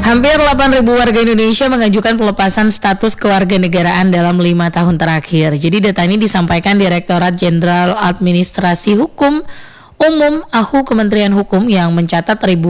Hampir 8.000 warga Indonesia mengajukan pelepasan status kewarganegaraan dalam 5 tahun terakhir. Jadi data ini disampaikan Direktorat Jenderal Administrasi Hukum Umum (AHU) Kementerian Hukum yang mencatat ribuan